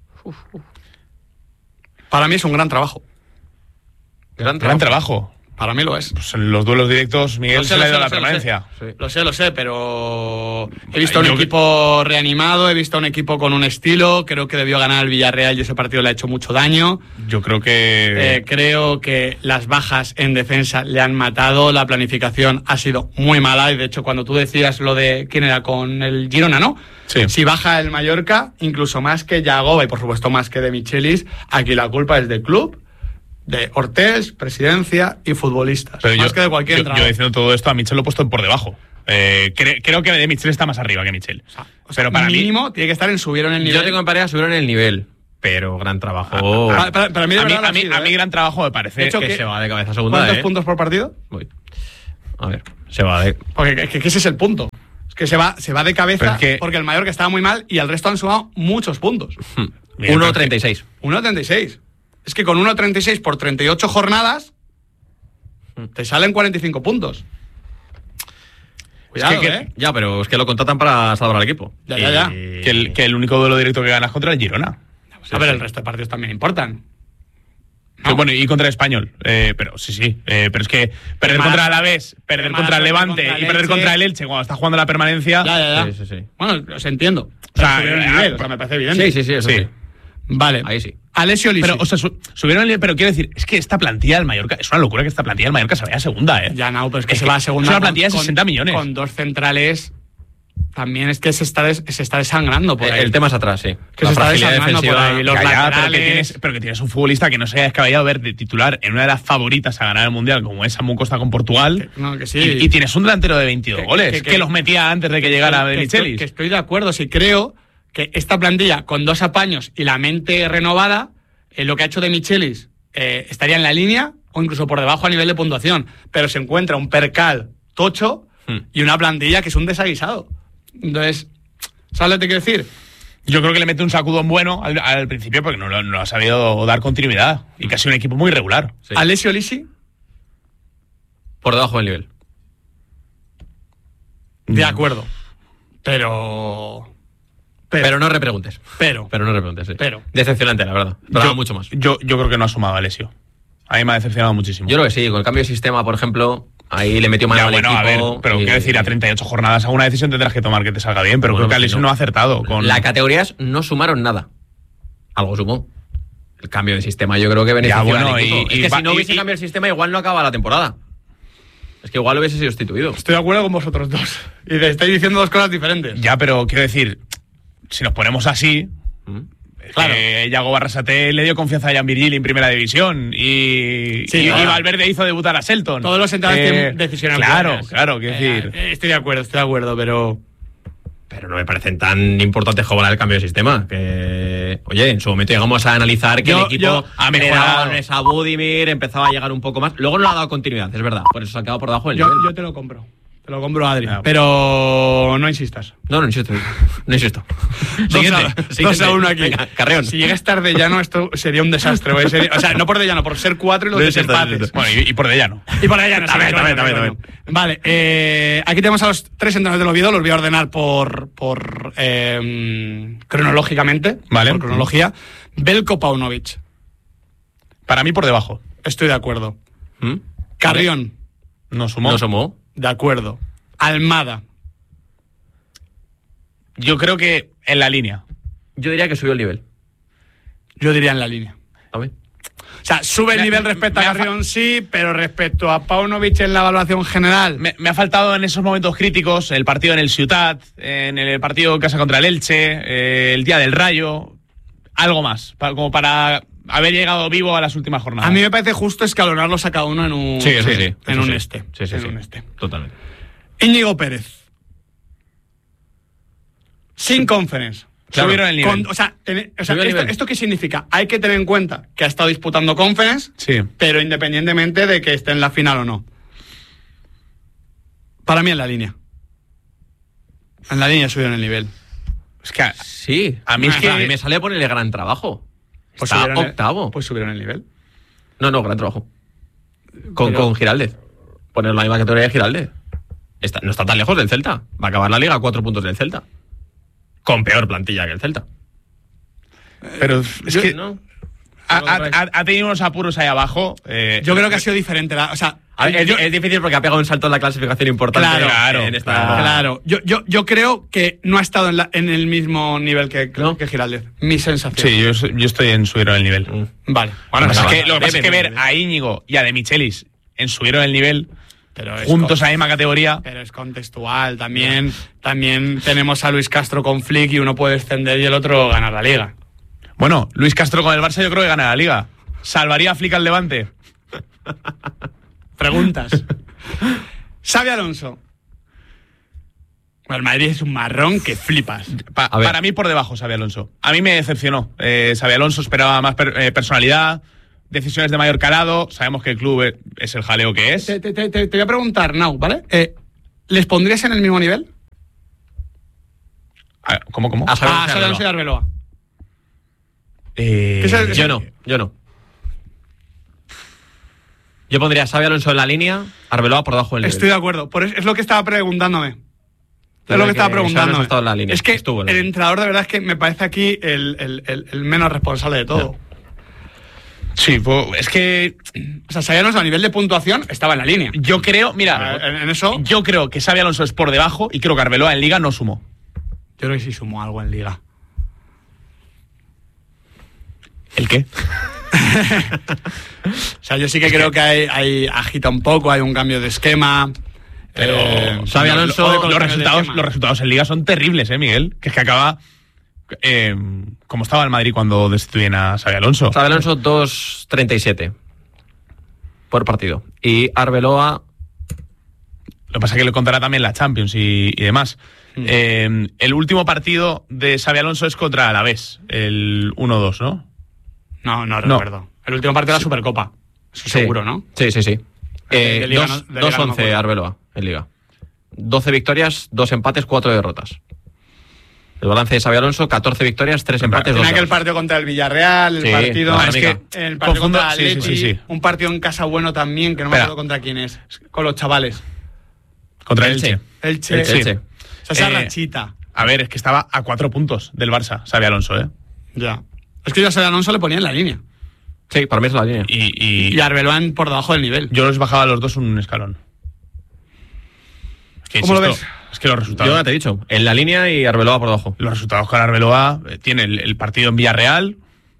para mí es un gran trabajo. Gran Gran trabajo. Para mí lo es. Pues en los duelos directos, Miguel Lo sé, se le lo ha sé, ido lo la sé, lo permanencia. Sí. Lo sé, lo sé, pero he visto un Yo que- equipo reanimado, he visto un equipo con un estilo, creo que debió ganar el Villarreal y ese partido le ha hecho mucho daño. Yo creo que... Eh, creo que las bajas en defensa le han matado, la planificación ha sido muy mala y de hecho cuando tú decías lo de quién era con el Girona, ¿no? Sí. Si baja el Mallorca, incluso más que Yagoba y por supuesto más que de Michelis, aquí la culpa es del club, de Hortels, presidencia y futbolistas. Pero más yo, que de cualquier yo, entrenador. yo diciendo todo esto, a Michel lo he puesto por debajo. Eh, cre- creo que de Michel está más arriba que Michel. O sea, o sea, pero para mínimo mí, tiene que estar en subieron el nivel. Yo tengo en pareja subieron el nivel, pero gran trabajo. Para, para- para mí, de a mí, verdad, a mí, lo ha sido, a mí ¿eh? gran trabajo me parece De hecho, que, que- Se va de cabeza a segunda, ¿Cuántos ¿eh? puntos por partido? Voy. A ver, se va de... Porque que, que ese es el punto. Es que se va, se va de cabeza Pero es que- porque el Mallorca estaba muy mal y el resto han sumado muchos puntos. uno treinta y seis. uno treinta y seis. Es que con uno treinta y seis por treinta y ocho jornadas te salen cuarenta y cinco puntos. Cuidado, Es que- que- ¿eh? Ya, pero es que lo contratan para salvar al equipo. Ya, ya, ya. Y- que, el, que el único duelo directo que ganas contra el Girona. A ver, el resto de partidos también importan. Sí, bueno, y contra el Español. Eh, pero sí, sí. Eh, pero es que perder Qué contra mala- el Alavés, perder qué contra el mala Levante suerte y contra el perder Elche. contra el Elche cuando está jugando la permanencia. Ya, ya, ya. Sí, sí, sí. Bueno, os entiendo. O sea, Subieron el eh, nivel, ah, o sea, me parece evidente. Sí, sí, sí, eso Sí. sí. Vale. Ahí sí. Alessio Lisi. Pero, o sea, su- subieron el nivel, pero quiero decir, es que esta plantilla del Mallorca, es una locura que esta plantilla del Mallorca se vaya a segunda, ¿eh? Ya, no, pero es que Es se que va a segunda. es una con- plantilla de con- sesenta millones. Con dos centrales. También es que se está, des- se está desangrando por El, ahí. el tema es atrás, sí. Que La se está fragilidad desangrando por defensiva. ahí. Los Ya, ya, pero, que laterales- tienes, pero que tienes un futbolista que no se haya descabellado ver de titular en una de las favoritas a ganar el Mundial, como es Samu Costa con Portugal. Que- no, que sí. y, y tienes un delantero de veintidós Que- goles, que- que, que- los metía antes de que llegara que, De que estoy, Michelis. que estoy de acuerdo. Si creo que esta plantilla, con dos apaños y la mente renovada, eh, lo que ha hecho De Michelis eh, estaría en la línea o incluso por debajo a nivel de puntuación. Pero se encuentra un percal tocho Hmm. y una plantilla que es un desaguisado. Entonces, ¿sabes lo que te quiero decir? Yo creo que le mete un sacudón bueno al, al principio porque no, lo- no ha sabido dar continuidad y que ha sido un equipo muy regular. Sí. Alessio Lisi, Por debajo del nivel. de acuerdo. Pero. Pero, Pero. no repreguntes. Pero. Pero no repreguntes, sí. Pero. Decepcionante, la verdad. Esperaba Yo- mucho más. Yo, yo creo que no ha sumado a Alessio. A mí me ha decepcionado muchísimo. Yo creo que sí, con el cambio de sistema, por ejemplo, ahí le metió mano Ya, al bueno, equipo. a ver, pero y- quiero decir, a treinta y ocho jornadas alguna decisión tendrás que tomar que te salga bien, pero Bueno, creo que pues Alessio no. no ha acertado. Con... La categorías no sumaron nada. Algo sumó. El cambio de sistema yo creo que benefició bueno, al equipo. y- es y que va- si no y- hubiese y- cambiado el sistema igual no acaba la temporada. Es que igual hubiese sido sustituido. Estoy de acuerdo con vosotros dos. Y te estáis diciendo dos cosas diferentes. Ya, pero quiero decir, si nos ponemos así, ¿Mm? Claro. eh, Yago Barrasate le dio confianza a Jan Virgili en primera división y, Sí, y, claro. y Valverde hizo debutar a Selton. Todos los entrenadores Eh, tienen decisiones Claro, buenas. claro, quiero Eh, decir. eh, Estoy de acuerdo, estoy de acuerdo, pero. Pero no me parecen tan importantes como el cambio de sistema. Que, oye, en su momento llegamos a analizar que Yo- el equipo yo- ha le mejorado. daba balones a Budimir, empezaba a llegar un poco más. Luego no le ha dado continuidad, es verdad. Por eso se ha quedado por debajo del Yo, nivel. yo te lo compro. Te lo compro, Adri. Ah, pero no insistas. No, no insisto. No insisto. Dos Siguiente, a, siguiente. dos a uno aquí. Venga, Carreón. Si llegas tarde llano, esto sería un desastre. ¿Ves? Sería- o sea, no por de llano, por ser cuatro y los No desempates. insistas, Bueno, y, y por de llano. Y por allá no También, también, también, también. Vale, eh, aquí tenemos a los tres entrenadores del Oviedo, los voy a ordenar por, por eh, cronológicamente. Vale. Por cronología. Belko Paunovic. Para mí por debajo. Estoy de acuerdo. ¿Mm? Carrión. No sumó. No sumó. De acuerdo. Almada. Yo creo que en la línea. Yo diría que subió el nivel. Yo diría en la línea. ¿También? O sea, sube el Me- nivel respecto a me ha fa- Carrión, sí, pero respecto a Paunovic en la evaluación general. Me, me ha faltado en esos momentos críticos el partido en el Ciutat, en el partido en casa contra el Elche, eh, el día del Rayo, algo más, para, como para haber llegado vivo a las últimas jornadas. A mí me parece justo escalonarlos a cada uno en un, Sí, eso sí. en eso un sí. este. Sí, sí, en sí. un este. Totalmente. Íñigo Pérez. Sin conference. Claro, subieron el nivel. Con- o sea, ten- o sea, Subió el esto, nivel. ¿esto qué significa? Hay que tener en cuenta que ha estado disputando conference, Sí. pero independientemente de que esté en la final o no. Para mí en la línea. En la línea subieron el nivel. Es que a, Sí. a mí es que a mí me sale a ponerle gran trabajo. Pues Está subieron el- octavo. pues subieron el nivel. No, no, gran trabajo. Con, Pero- con Giraldez. Poner la misma categoría de Giraldez. Está, no está tan lejos del Celta. Va a acabar la liga a cuatro puntos del Celta. Con peor plantilla que el Celta. pero es yo- que ¿No? ha, ha- ha tenido unos apuros ahí abajo. eh, Yo creo que ha sido diferente. la- o sea, A ver, es, yo- es difícil porque ha pegado un salto en la clasificación importante. Claro, claro, en esta- claro. Claro, yo, yo, yo creo que no ha estado en, la- en el mismo nivel que, ¿No? que Giraldez. Mi sensación. Sí, yo, yo estoy en subieron el nivel. Mm. Vale. Bueno, Venga, es va. que, lo que pasa es que Bien, ver bien, bien. a Íñigo y a De Michelis en subieron el nivel, Pero es juntos con- a la misma categoría. Pero es contextual. También, también tenemos a Luis Castro con Flick y uno puede descender y el otro ganar la liga. Bueno, Luis Castro con el Barça yo creo que gana la liga. ¿Salvaría a Flick al Levante? Preguntas. Xabi Alonso. El Madrid es un marrón que flipas. Pa para mí por debajo Xabi Alonso. A mí me decepcionó. Eh, Xabi Alonso esperaba más per eh, personalidad, decisiones de mayor calado. Sabemos que el club es el jaleo que es. Te, te, te, te voy a preguntar, Nau, ¿vale? Eh, ¿Les pondrías en el mismo nivel? A, ¿Cómo, cómo? A Xabi Alonso y Arbeloa. Eh, es el, yo no, yo no. Yo pondría a Xabi Alonso en la línea, Arbeloa por debajo del nivel. Estoy de acuerdo. Por eso, es lo que estaba preguntándome. Es lo que, que estaba preguntando. En la línea. Es que Estuvo en la el línea. entrenador de verdad es que me parece aquí el, el, el, el menos responsable de todo. No. Sí, pues, es que... O sea, Xabi Alonso a nivel de puntuación estaba en la línea. Yo creo, mira, en, en eso... Yo creo que Xabi Alonso es por debajo y creo que Arbeloa en Liga no sumó. Yo creo que sí sumó algo en Liga. ¿El qué? O sea, yo sí que es creo que, que hay, hay agita un poco, hay un cambio de esquema... Pero eh, Xabi Alonso, lo, lo, los, resultados, los resultados en Liga son terribles, ¿eh, Miguel? Que es que acaba... Eh, como estaba el Madrid cuando destituyen a Xabi Alonso. Xabi Alonso dos treinta y siete por partido. Y Arbeloa... Lo que pasa es que le contará también la Champions y, y demás. Mm. Eh, el último partido de Xabi Alonso es contra Alavés, el uno dos, ¿no? No, no recuerdo. No. El último partido de la Supercopa. Eso sí. Seguro, ¿no? Sí, sí, sí. Eh, dos once no Arbeloa en Liga. doce victorias, dos empates, cuatro derrotas. El balance de Xabi Alonso, catorce victorias, tres empates, dos derrotas. Aquel partido contra el Villarreal, el sí, partido... No, es que el partido contra el Atleti, sí, sí, sí, sí. un partido en casa bueno también, que no Espera. me acuerdo contra quién es, con los chavales. Contra Elche. Elche. Elche. Elche. O sea, esa eh, rachita. A ver, es que estaba a cuatro puntos del Barça, Xabi Alonso, ¿eh? Ya. Es que yo a Xabi Alonso le ponía en la línea. Sí, para mí es la línea. Y, y, y Arbeloa por debajo del nivel. Yo los bajaba a los dos un escalón. Es que, ¿Cómo insisto, lo ves? Es que los resultados... Yo ya te he dicho, en la línea y Arbeloa por debajo. Los resultados con Arbeloa, eh, tiene el, el partido en Villarreal.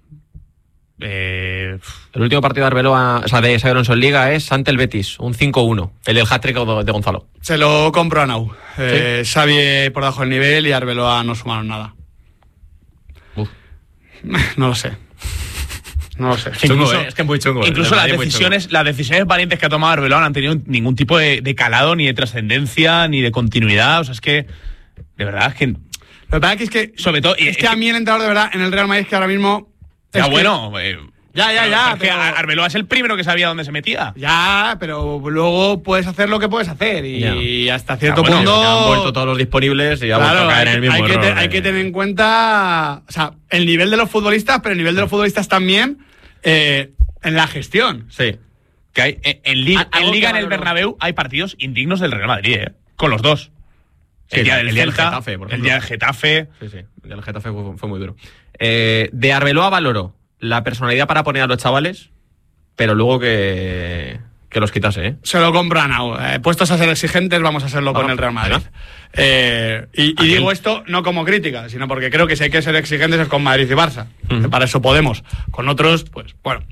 Eh, el último partido de Arbeloa, o sea, de Xabi Alonso en Liga es ante el Betis, un cinco uno. El del hat-trick de Gonzalo. Se lo compro a Nau. Eh, ¿Sí? Xavi por debajo del nivel y Arbeloa no sumaron nada. Uf. No lo sé. No lo sé. Chungo, incluso, eh, es que es muy chungo. Incluso las decisiones, las decisiones valientes que ha tomado Arbeloa no han tenido ningún tipo de, de calado, ni de trascendencia, ni de continuidad. O sea, es que, de verdad, es que... Lo que pasa es que, sobre todo... Es, es que, que a mí el entrenador de verdad en el Real Madrid es que ahora mismo... Ya, es bueno... Que, eh, ya, ya, ya. Pero, pero, Arbeloa es el primero que sabía dónde se metía. Ya, pero luego puedes hacer lo que puedes hacer. Y ya. Hasta cierto ya, bueno, punto... Ya han vuelto todos los disponibles y ya claro, han vuelto a caer hay, en el mismo hay error. Que te, hay que tener en cuenta... O sea, el nivel de los futbolistas, pero el nivel de los futbolistas también... Eh, en la gestión. Sí. Que hay en, en, Liga, en Liga en el Bernabéu hay partidos indignos del Real Madrid, ¿eh? Con los dos. Sí, el día del el día Celta, del Getafe, por ejemplo. el día del Getafe. Sí, sí. El día del Getafe fue, fue muy duro. Eh, de Arbeloa valoró la personalidad para poner a los chavales, pero luego que, que los quitase, ¿eh? Se lo compro a Nau. Eh, puestos a ser exigentes, vamos a hacerlo bueno, con el Real Madrid. Eh, y, y digo esto no como crítica, sino porque creo que si hay que ser exigentes es con Madrid y Barça. Uh-huh. Para eso podemos. Con otros, pues, bueno.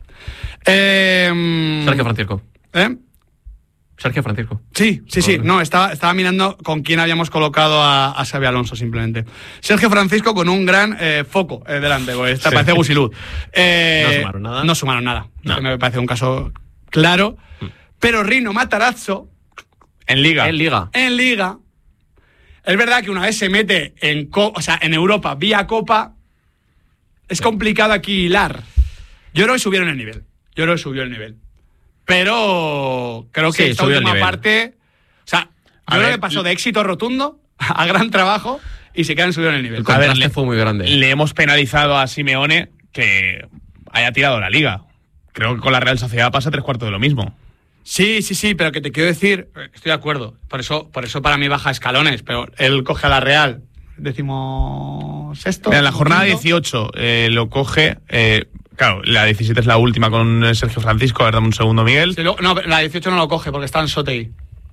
Eh, Sergio Francisco. ¿Eh? Sergio Francisco. Sí, sí, sí. No, estaba, estaba mirando con quién habíamos colocado a, a Xabi Alonso, simplemente. Sergio Francisco con un gran eh, foco eh, delante, porque esta sí. Parece Gusilud. Eh, no sumaron nada. No sumaron nada. No. Me parece un caso claro. Mm. Pero Rino Matarazzo... En Liga. En Liga. En Liga. Es verdad que una vez se mete en, co o sea, en Europa vía Copa, es complicado aquí hilar. Yo creo que subieron el nivel. Yo creo que subió el nivel. Pero creo que sí, esta última parte... O sea, yo a creo ver, que pasó de éxito rotundo a gran trabajo y se quedan subiendo el nivel. El contraste a ver, fue muy grande. Le hemos penalizado a Simeone que haya tirado la Liga. Creo que con la Real Sociedad pasa tres cuartos de lo mismo. Sí, sí, sí, pero que te quiero decir, estoy de acuerdo. Por eso, por eso para mí baja escalones, pero él coge a la Real. Decimos sexto. En la jornada dieciocho eh, lo coge... Eh, Claro, la diecisiete es la última con Sergio Francisco. A ver, dame un segundo, Miguel. Sí, lo, no, la dieciocho no lo coge porque está en Sotei.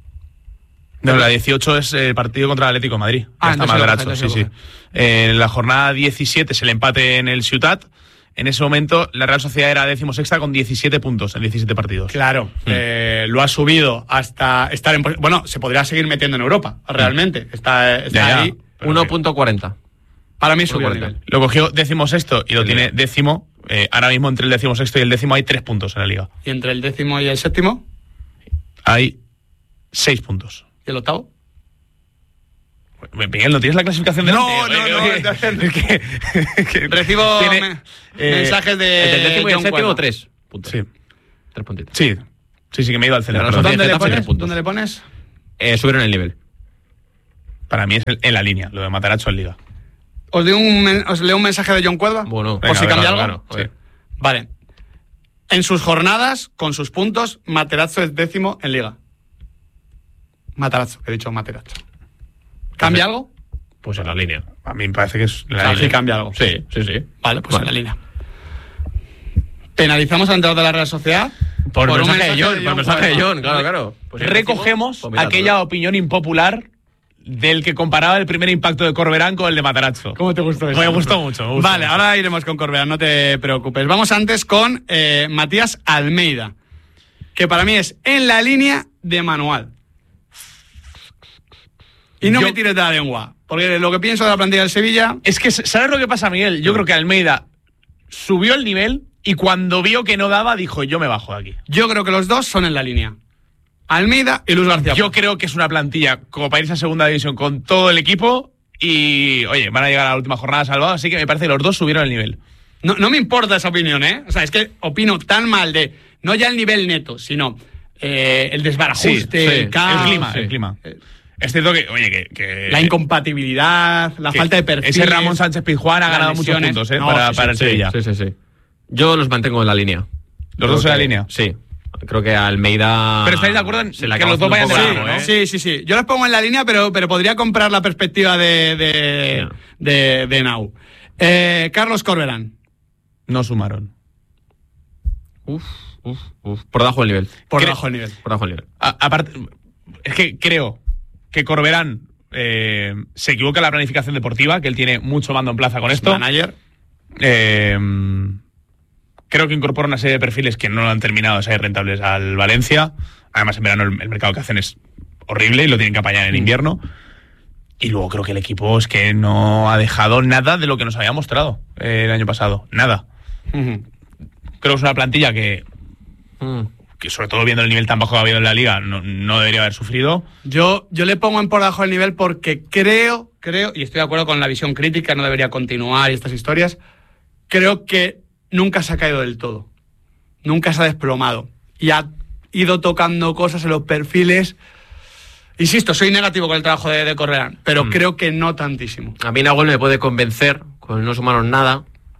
No, la dieciocho es el partido contra el Atlético de Madrid. Ah, está más gracho, sí, sí. Eh, en la jornada diecisiete es el empate en el Ciutat. En ese momento la Real Sociedad era decimosexta con diecisiete puntos en diecisiete partidos. Claro, mm. eh, lo ha subido hasta estar en... Bueno, se podría seguir metiendo en Europa, realmente. Está, está ya, ahí. uno punto cuarenta. Para mí subió el nivel. Lo cogió décimo sexto y lo el tiene décimo Eh, ahora mismo entre el décimo sexto y el décimo hay tres puntos en la liga. ¿Y entre el décimo y el séptimo? Hay seis puntos. ¿Y el octavo? Miguel, ¿no tienes la clasificación de No, no, no. Es que, que recibo tiene, me, eh, mensajes de. ¿Entre el décimo y el séptimo Cuadra. tres puntos? Sí. Tres puntitos. Sí. Sí, sí que me he ido al centro. ¿Dónde, le pones? ¿Dónde le pones? Eh, subieron el nivel. Para mí es en la línea, lo de Matarazzo en liga. ¿Os, leo un, ¿Os leo un mensaje de John Cuerva? Bueno, por si cambia algo. Claro, sí. Vale. En sus jornadas, con sus puntos, Materazzo es décimo en liga. Matarazzo, he dicho Materazzo. ¿Cambia pues, algo? Pues en la línea. A mí me parece que es la o sea, línea. Sí cambia algo. Sí, sí, sí. Vale, pues vale. en la línea. Penalizamos al entrenador de la Real Sociedad por, por mensaje un mensaje de John. de por John mensaje de Cuerva. John, claro, claro. Pues recogemos pues aquella todo. opinión impopular del que comparaba el primer impacto de Corberán con el de Matarazzo. ¿Cómo te gustó eso? Me gustó mucho. Me gustó vale, mucho. Ahora iremos con Corberán, no te preocupes. Vamos antes con eh, Matías Almeida, que para mí es en la línea de Manual. Y no Yo... me tires de la lengua, porque lo que pienso de la plantilla del Sevilla... Es que, ¿sabes lo que pasa, Miguel? Yo creo que Almeida subió el nivel y cuando vio que no daba, dijo, yo me bajo de aquí. Yo creo que los dos son en la línea. Almeida y Luis García. Yo creo que es una plantilla como para irse a segunda división con todo el equipo y, oye, van a llegar a la última jornada salvados, así que me parece que los dos subieron el nivel. No, no me importa esa opinión, ¿eh? O sea, es que opino tan mal de, no ya el nivel neto, sino eh, el desbarajuste, sí, sí, el caos. El clima, sí. el clima. Es cierto que, oye, que... que la incompatibilidad, la falta de perfil. Ese Ramón Sánchez Pizjuán ha ganado muchos puntos, ¿eh? No, para, sí, para el sí, Sevilla. Sí, sí, sí. Yo los mantengo en la línea. ¿Los creo dos en que, la línea? Sí. Creo que Almeida... Pero estáis de acuerdo en se la que los dos vayan de sí, largo, ¿eh? Sí, sí, sí. Yo los pongo en la línea, pero, pero podría comprar la perspectiva de, de, sí. de, de Nau. Eh, Carlos Corberán. No sumaron. Uf, uf, uf. Por debajo del nivel. Por debajo del nivel. Por debajo del nivel. A, aparte, es que creo que Corberán eh, se equivoca en la planificación deportiva, que él tiene mucho mando en plaza con esto. Manager. Eh, creo que incorpora una serie de perfiles que no han terminado de ser rentables al Valencia. Además, en verano el, el mercado que hacen es horrible y lo tienen que apañar en mm. invierno. Y luego creo que el equipo es que no ha dejado nada de lo que nos había mostrado eh, el año pasado. Nada. Mm-hmm. Creo que es una plantilla que, mm. que, sobre todo viendo el nivel tan bajo que ha habido en la liga, no, no debería haber sufrido. Yo, yo le pongo en por debajo del nivel porque creo, creo, y estoy de acuerdo con la visión crítica, no debería continuar y estas historias, creo que nunca se ha caído del todo. Nunca se ha desplomado. Y ha ido tocando cosas en los perfiles. Insisto, soy negativo con el trabajo de, de Corberán, pero mm. creo que no tantísimo. A mí Nahuel me puede convencer, con no sumaron nada.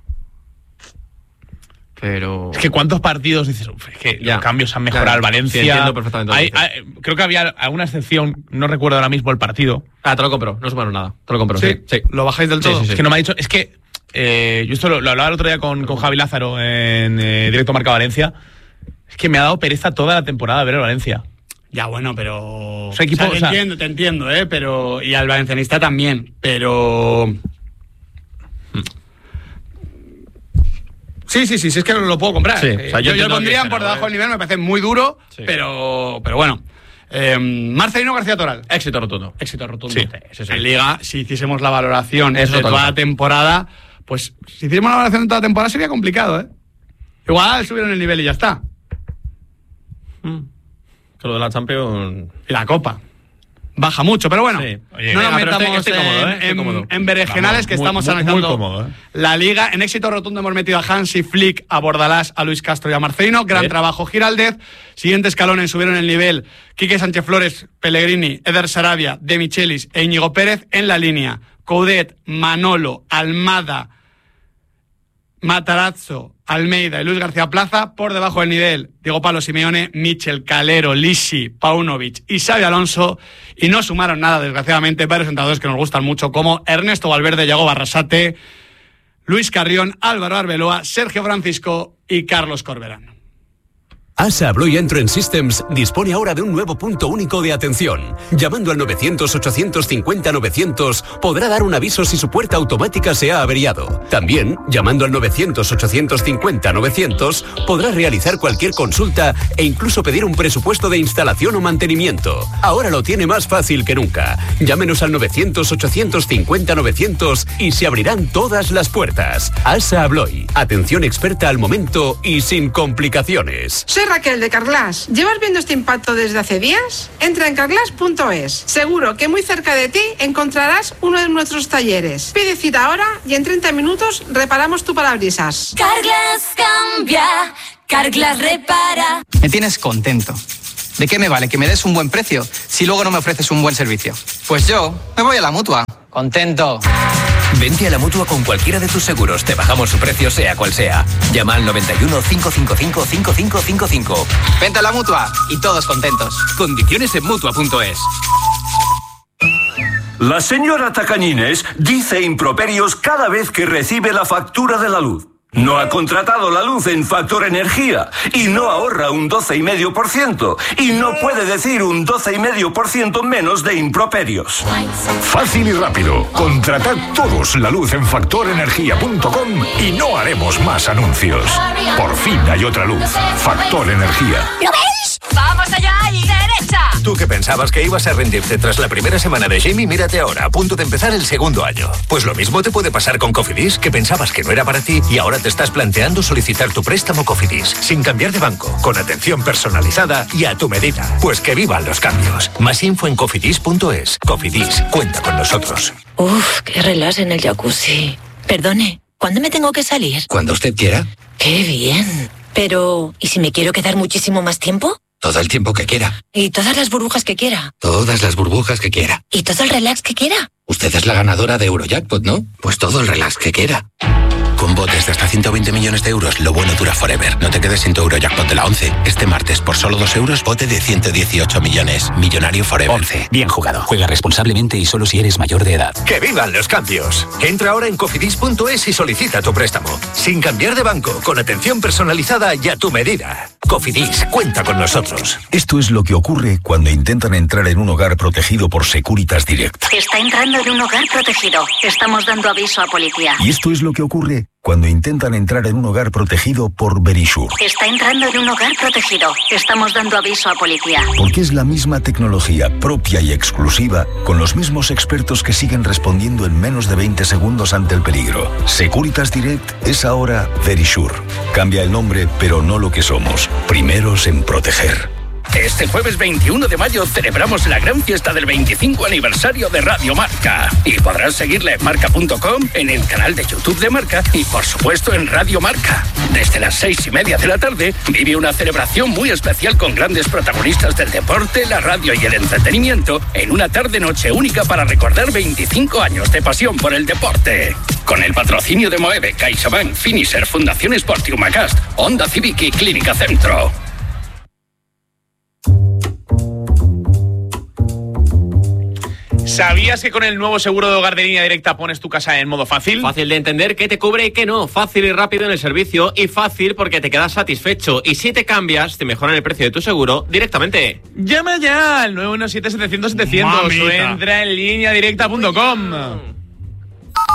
Pero... Es que cuántos partidos dices, uf, es que ya, los cambios han mejorado al Valencia. Sí, entiendo perfectamente. Hay, hay, creo que había alguna excepción, no recuerdo ahora mismo el partido. Ah, te lo compro, no sumaron nada. Te lo compro. Sí, sí. sí. ¿Lo bajáis del todo? Sí, sí, sí. Es que no me ha dicho, es que eh, yo esto lo, lo hablaba el otro día con, con Javi Lázaro en eh, Directo Marca Valencia. Es que me ha dado pereza toda la temporada ver el Valencia. Ya, bueno, pero... O sea, equipo, o sea, te o sea, entiendo, te entiendo, ¿eh? Pero... Y al valencianista también, pero... Sí, sí, sí, sí, es que lo puedo comprar. Sí, eh, o sea, yo yo yo pondría por debajo ¿eh? del nivel, me parece muy duro, sí. pero, pero bueno. Eh, Marcelino García Toral. Éxito rotundo. Éxito rotundo. Sí, sí, sí. En Liga, si hiciésemos la valoración Eso de toda cosa. la temporada, pues si hiciésemos la valoración de toda la temporada sería complicado, ¿eh? Igual subieron el nivel y ya está. Mm. Que lo de la Champions... Y la Copa. Baja mucho, pero bueno, sí. Oye, no nos venga, metamos estoy, estoy cómodo, ¿eh? en, cómodo. en berenjenales. Vamos, que muy, estamos muy, analizando muy cómodo, ¿eh? La Liga. En éxito rotundo hemos metido a Hansi Flick, a Bordalás, a Luis Castro y a Marcelino. Gran ¿Eh? trabajo Giraldez. Siguiente escalones subieron el nivel Quique Sánchez Flores, Pellegrini, Eder Sarabia, De Michelis e Íñigo Pérez. En la línea Coudet, Manolo, Almada, Matarazzo, Almeida y Luis García Plaza. Por debajo del nivel Diego Pablo Simeone, Michel, Calero, Lisi, Paunovic y Xabi Alonso. Y no sumaron nada, desgraciadamente, varios entrenadores que nos gustan mucho, como Ernesto Valverde, Yago Barrasate, Luis Carrión, Álvaro Arbeloa, Sergio Francisco y Carlos Corberán. ASA Abloy Entrance Systems dispone ahora de un nuevo punto único de atención. Llamando al novecientos ochocientos cincuenta novecientos podrá dar un aviso si su puerta automática se ha averiado. También, llamando al novecientos ochocientos cincuenta novecientos podrá realizar cualquier consulta e incluso pedir un presupuesto de instalación o mantenimiento. Ahora lo tiene más fácil que nunca. Llámenos al novecientos ochocientos cincuenta novecientos y se abrirán todas las puertas. ASA Abloy. Atención experta al momento y sin complicaciones. Soy Raquel de Carglass. ¿Llevas viendo este impacto desde hace días? Entra en carglass punto es. Seguro que muy cerca de ti encontrarás uno de nuestros talleres. Pide cita ahora y en treinta minutos reparamos tu parabrisas. Carglass cambia, Carglass repara. Me tienes contento. ¿De qué me vale que me des un buen precio si luego no me ofreces un buen servicio? Pues yo me voy a la Mutua. Contento. Vente a la Mutua con cualquiera de tus seguros. Te bajamos su precio sea cual sea. Llama al noventa y uno, cinco cinco cinco, cinco cinco cinco cinco. Vente a la Mutua y todos contentos. Condiciones en Mutua punto es. La señora Tacañines dice improperios cada vez que recibe la factura de la luz. No ha contratado la luz en Factor Energía y no ahorra un doce coma cinco por ciento y no puede decir un doce coma cinco por ciento menos de improperios. Fácil y rápido. Contratad todos la luz en factor energía punto com y no haremos más anuncios. Por fin hay otra luz. Factor Energía. ¿Lo veis? ¡Vamos allá y derecha! Tú que pensabas que ibas a rendirte tras la primera semana de Jamie, mírate ahora, a punto de empezar el segundo año. Pues lo mismo te puede pasar con Cofidis, que pensabas que no era para ti y ahora te estás planteando solicitar tu préstamo Cofidis, sin cambiar de banco, con atención personalizada y a tu medida. Pues que vivan los cambios. Más info en cofidis punto es. Cofidis, cuenta con nosotros. Uf, qué relax en el jacuzzi. Perdone, ¿cuándo me tengo que salir? Cuando usted quiera. Qué bien. Pero, ¿y si me quiero quedar muchísimo más tiempo? Todo el tiempo que quiera. ¿Y todas las burbujas que quiera? Todas las burbujas que quiera. ¿Y todo el relax que quiera? Usted es la ganadora de Eurojackpot, ¿no? Pues todo el relax que quiera. Con botes de hasta ciento veinte millones de euros, lo bueno dura forever. No te quedes sin tu Eurojackpot de la once. Este martes, por solo dos euros, bote de ciento dieciocho millones. Millonario forever. once. Bien jugado. Juega responsablemente y solo si eres mayor de edad. ¡Que vivan los cambios! Entra ahora en cofidis punto es y solicita tu préstamo. Sin cambiar de banco, con atención personalizada y a tu medida. Cofidis, cuenta con nosotros. Esto es lo que ocurre cuando intentan entrar en un hogar protegido por Securitas Direct. Está entrando en un hogar protegido. Estamos dando aviso a policía. Y esto es lo que ocurre cuando intentan entrar en un hogar protegido por Verisure. Está entrando en un hogar protegido. Estamos dando aviso a policía. Porque es la misma tecnología propia y exclusiva, con los mismos expertos que siguen respondiendo en menos de veinte segundos ante el peligro. Securitas Direct es ahora Verisure. Cambia el nombre, pero no lo que somos. Primeros en proteger. Este jueves veintiuno de mayo celebramos la gran fiesta del veinticinco aniversario de Radio Marca. Y podrás seguirla en marca punto com, en el canal de YouTube de Marca y por supuesto en Radio Marca. Desde las seis y media de la tarde vive una celebración muy especial con grandes protagonistas del deporte, la radio y el entretenimiento en una tarde-noche única para recordar veinticinco años de pasión por el deporte. Con el patrocinio de Moeve, CaixaBank, Finisher, Fundación Sport y Humacast, Honda Civic y Clínica Centro. ¿Sabías que con el nuevo seguro de hogar de Línea Directa pones tu casa en modo fácil? Fácil de entender qué te cubre y qué no. Fácil y rápido en el servicio y fácil porque te quedas satisfecho. Y si te cambias, te mejoran el precio de tu seguro directamente. Llama ya al nueve uno siete, setecientos, setecientos o entra en línea directa punto com.